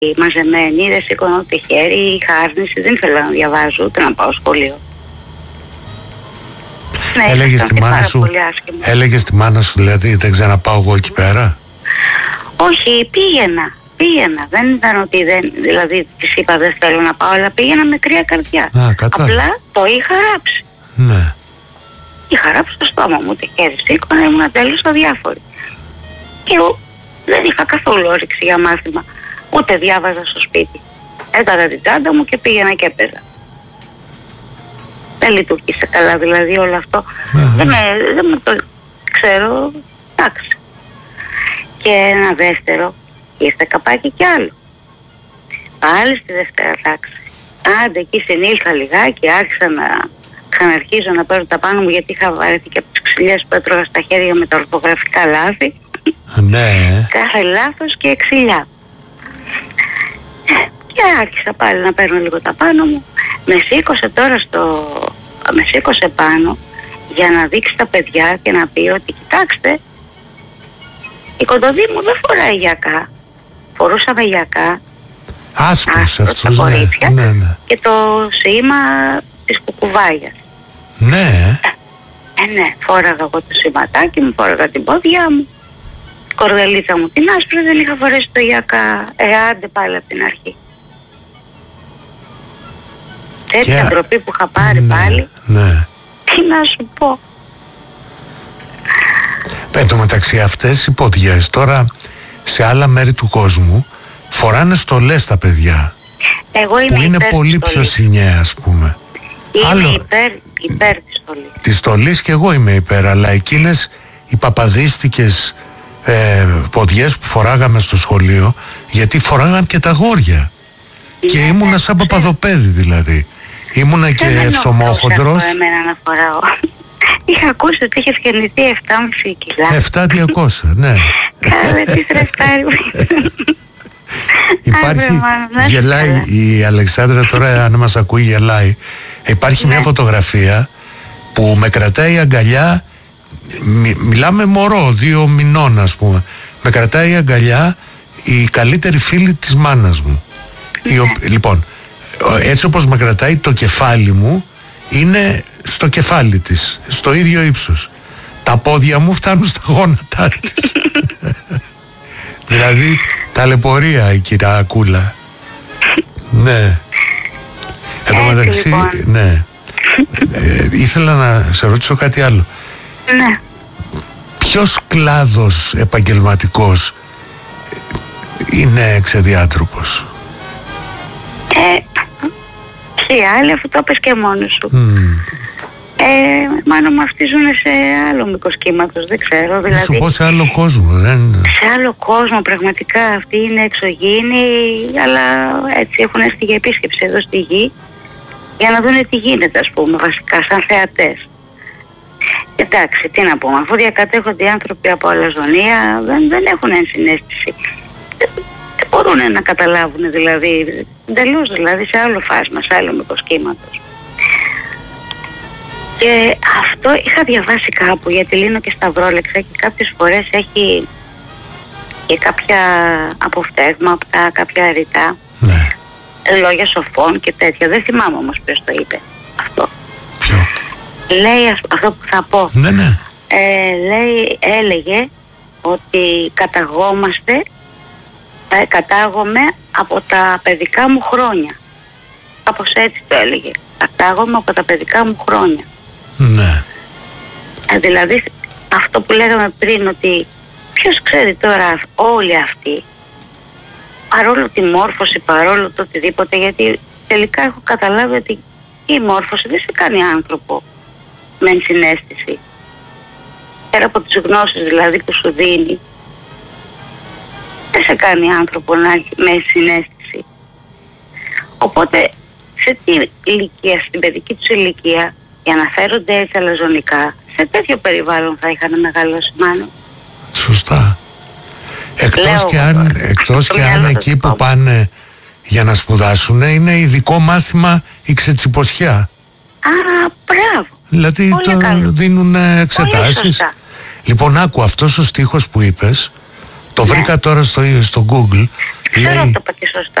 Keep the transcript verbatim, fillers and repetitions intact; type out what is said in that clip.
μαζεμένη, δεν σήκωνα ούτε χέρι, είχα άρνηση, δεν ήθελα να διαβάζω ούτε να πάω σχολείο. Ναι, έλεγες τη μάνα σου, έλεγες τη μάνα σου δηλαδή δεν ξαναπάω εγώ εκεί πέρα? Όχι, πήγαινα, πήγαινα. Δεν ήταν ότι δεν, δηλαδή της είπα δεν θέλω να πάω, αλλά πήγαινα με κρύα καρδιά. Α, απλά το είχα ράψει. Ναι. Είχα ράψει στο στόμα μου, ούτε χέρι σήκωνα, ήμουν τέλος αδιάφορη. Και εγώ δεν είχα καθόλου όρεξη για μάθημα. Ούτε διάβαζα στο σπίτι. Έκανα την τσάντα μου και πήγαινα και έπαιζα. Δεν λειτουργήσε καλά δηλαδή όλο αυτό. Mm-hmm. Δεν, με, δεν μου το ξέρω. Εντάξει. Και ένα δεύτερο, ήρθε καπάκι κι άλλο. Πάλι στη δεύτερα τάξη. Άντε εκεί συνήλθα λιγάκι, άρχισα να ξαναρχίζω να παίρνω τα πάνω μου, γιατί είχα βαρεθεί και από τις ξυλιές που έτρωγα στα χέρια με τα ορθογραφικά λάθη. Ναι. Κάθε λάθος και ξυλιά. Και άρχισα πάλι να παίρνω λίγο τα πάνω μου. Με σήκωσε τώρα στο... Με σήκωσε πάνω για να δείξει τα παιδιά και να πει ότι κοιτάξτε, η κοντοδή μου δεν φοράει γιακά. Φορούσαμε γιακά. Άσπρος αυτός, τα κορίτσια, ναι, ναι, ναι. Και το σήμα της κουκουβάγιας. Ναι. Ε, ναι, φόραγα εγώ το σηματάκι μου, φόραγα την πόδια μου. Κορδελίτσα μου την άσπρη, δεν είχα φορέσει το γιακά. Ε, άντε πάλι από την αρχή. Τέτοια ντροπή που είχα πάρει, ναι, πάλι. Ναι. Τι να σου πω. Εν τω μεταξύ αυτές οι ποδιές τώρα σε άλλα μέρη του κόσμου φοράνε στολές τα παιδιά. Εγώ είμαι που είναι υπέρ πολύ πιο συνιαία, ας πούμε. Είμαι Άλλο... υπέρ, υπέρ της στολής. Της στολής και εγώ είμαι υπέρ, αλλά εκείνες οι παπαδίστικες ε, ποδιές που φοράγαμε στο σχολείο, γιατί φοράγαν και τα γόρια. Και ναι, ήμουνα σαν ναι, παπαδοπέδι δηλαδή. Ήμουνα και ευσωμόχοντρος. Δεν εμένα να φοράω. Είχα ακούσει ότι είχε γεννηθεί επτά κόμμα πέντε κιλά. επτά χιλιάδες διακόσια, ναι. Κάνε τη φρεσκάρι μου. Υπάρχει, γελάει η Αλεξάνδρα τώρα, αν μας ακούει γελάει. Υπάρχει ναι, μια φωτογραφία που με κρατάει αγκαλιά, μι, μιλάμε μωρό, δύο μηνών ας πούμε. Με κρατάει αγκαλιά η καλύτερη φίλη της μάνας μου. Ναι. Η, λοιπόν, έτσι όπως με κρατάει, το κεφάλι μου είναι στο κεφάλι της, στο ίδιο ύψος. Τα πόδια μου φτάνουν στα γόνατά της. Δηλαδή ταλαιπωρία η κυρία Κούλα. Ναι. Εν τω μεταξύ, λοιπόν, ναι. ε, ήθελα να σε ρωτήσω κάτι άλλο. Ναι. Ποιος κλάδος επαγγελματικός είναι εξαιδιάτροπος? Ε, ποιοι άλλοι, αφού το πες και μόνος σου. Mm. Ε, μάλλον μου αυτοί ζουν σε άλλο μήκος κύματος, δεν ξέρω. Δηλαδή, σου πω σε άλλο κόσμο, δεν... Σε άλλο κόσμο, πραγματικά. Αυτοί είναι εξωγήινοι, αλλά έτσι έχουν έρθει για επίσκεψη εδώ στη γη, για να δουν τι γίνεται, ας πούμε, βασικά, σαν θεατές. Εντάξει, τι να πούμε, αφού διακατέχονται οι άνθρωποι από αλαζονία, δεν, δεν έχουν ενσυναίσθηση. Δεν, δεν μπορούν να καταλάβουν, δηλαδή, εντελώς, δηλαδή, σε άλλο φάσμα, σε άλλο μήκος κύματος. Και αυτό είχα διαβάσει κάπου, γιατί λύνω και σταυρόλεξα και κάποιες φορές έχει και κάποια αποφθέγματα, κάποια ρητά, ναι, λόγια σοφών και τέτοια. Δεν θυμάμαι όμως ποιος το είπε αυτό. Ποιο? Λέει αυτό που θα πω. Ναι, ναι. Ε, λέει, έλεγε ότι καταγόμαστε, ε, κατάγομαι από τα παιδικά μου χρόνια. Κάπως έτσι το έλεγε. Κατάγομαι από τα παιδικά μου χρόνια. Ναι. Ε, δηλαδή αυτό που λέγαμε πριν, ότι ποιος ξέρει τώρα όλοι αυτοί, παρόλο τη μόρφωση, παρόλο το οτιδήποτε, γιατί τελικά έχω καταλάβει ότι η μόρφωση δεν σε κάνει άνθρωπο με ενσυναίσθηση. Πέρα από τις γνώσεις δηλαδή που σου δίνει, δεν σε κάνει άνθρωπο να, με ενσυναίσθηση. Οπότε σε τι ηλικία, στην παιδική τους ηλικία, για να φέρονται έτσι αλαζονικά, σε τέτοιο περιβάλλον θα είχαν μεγαλώσει μάλλον. Σωστά. Εκτός και αν, εκτός και αν εκεί που πάνε για να σπουδάσουν είναι ειδικό μάθημα η ξετσιποσιά. Α, μπράβο. Δηλαδή το δίνουν εξετάσεις. Λοιπόν, άκου, αυτός ο στίχος που είπες, το ναι, βρήκα τώρα στο, στο Google, Ξέρω ότι το είπα και σωστά.